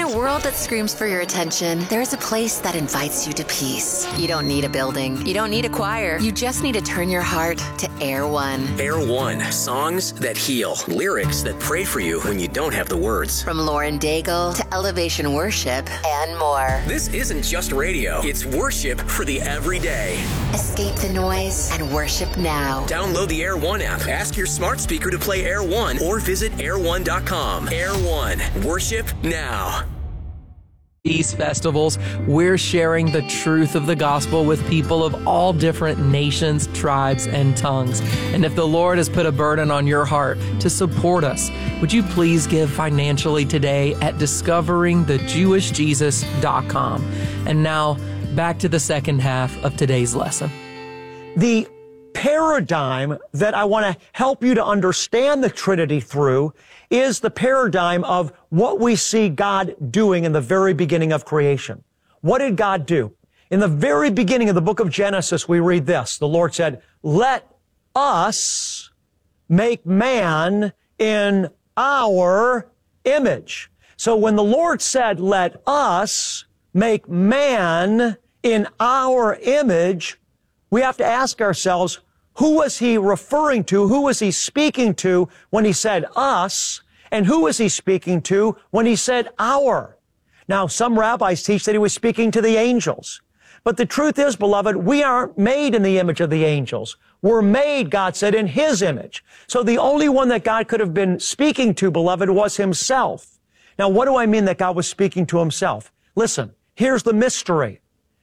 a world that screams for your attention, there's a place that invites you to peace. You don't need a building. You don't need a choir. You just need to turn your heart to Air One. Air One. Songs that heal. Lyrics that pray for you when you don't have the words. From Lauren Daigle to Elevation Worship and more. This isn't just radio. It's worship for the everyday. Escape the noise and worship now. Download the Air One app. Ask your smart speaker to play Air One or visit air1.com. Air One. Worship now. These festivals, we're sharing the truth of the gospel with people of all different nations, tribes, and tongues. And if the Lord has put a burden on your heart to support us, would you please give financially today at discoveringthejewishjesus.com. And now, back to the second half of today's lesson. The paradigm that I want to help you to understand the Trinity through is the paradigm of what we see God doing in the very beginning of creation. What did God do? In the very beginning of the book of Genesis, we read this. The Lord said, "Let us make man in our image." So when the Lord said, "Let us make man in our image," we have to ask ourselves, who was he referring to? Who was he speaking to when he said us? And who was he speaking to when he said our? Now, some rabbis teach that he was speaking to the angels. But the truth is, beloved, we aren't made in the image of the angels. We're made, God said, in his image. So the only one that God could have been speaking to, beloved, was himself. Now, what do I mean that God was speaking to himself? Listen, here's the mystery.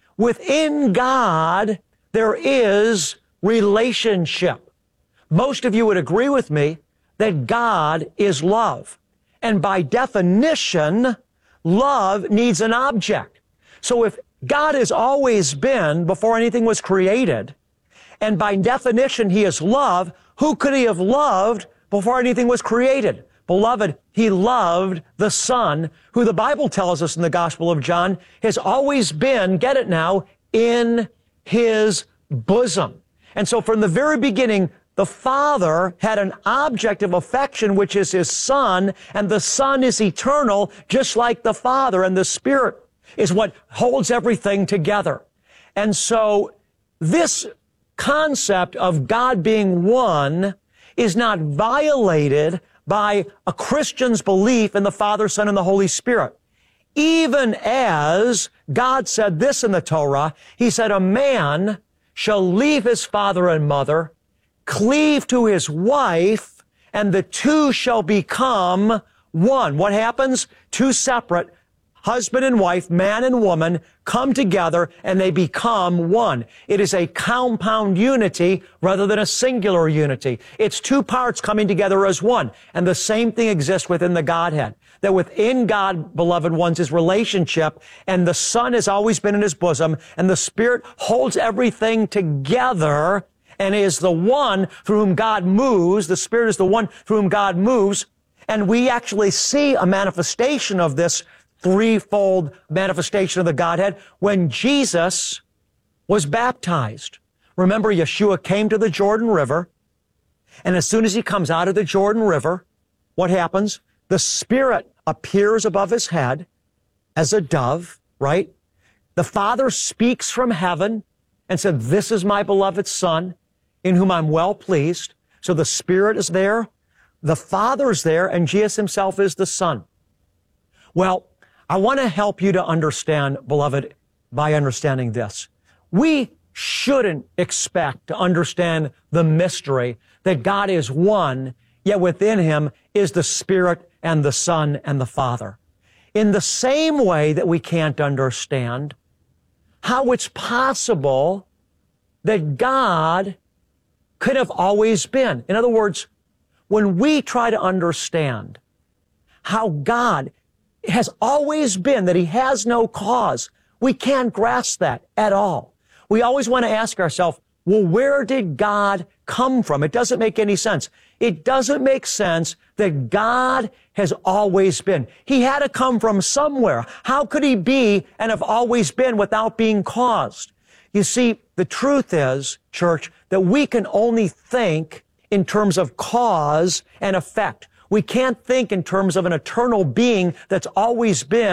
Within God, there is relationship. Most of you would agree with me that God is love. And by definition, love needs an object. So if God has always been before anything was created, and by definition he is love, who could he have loved before anything was created? Beloved, he loved the Son, who the Bible tells us in the Gospel of John has always been, get it now, in his bosom. And so from the very beginning, the Father had an object of affection, which is his Son, and the Son is eternal, just like the Father, and the Spirit is what holds everything together. And so this concept of God being one is not violated by a Christian's belief in the Father, Son, and the Holy Spirit. Even as God said this in the Torah, he said, "A man shall leave his father and mother, cleave to his wife, and the two shall become one." What happens? Two separate, husband and wife, man and woman, come together and they become one. It is a compound unity rather than a singular unity. It's two parts coming together as one. And the same thing exists within the Godhead. That within God, beloved ones, is relationship, and the Son has always been in his bosom, and the Spirit holds everything together and is the one through whom God moves. The Spirit is the one through whom God moves. And we actually see a manifestation of this threefold manifestation of the Godhead when Jesus was baptized. Remember, Yeshua came to the Jordan River, and as soon as he comes out of the Jordan River, what happens? The Spirit appears above his head as a dove, right? The Father speaks from heaven and said, "This is my beloved Son, in whom I'm well pleased." So the Spirit is there, the Father's there, and Jesus himself is the Son. Well, I want to help you to understand, beloved, by understanding this. We shouldn't expect to understand the mystery that God is one, yet within him is the Spirit and the Son and the Father. In the same way that we can't understand how it's possible that God could have always been. In other words, when we try to understand how God has always been, that he has no cause, we can't grasp that at all. We always want to ask ourselves, well, where did God come from? It doesn't make any sense. It doesn't make sense that God has always been. He had to come from somewhere. How could he be and have always been without being caused? You see, the truth is, church, that we can only think in terms of cause and effect. We can't think in terms of an eternal being that's always been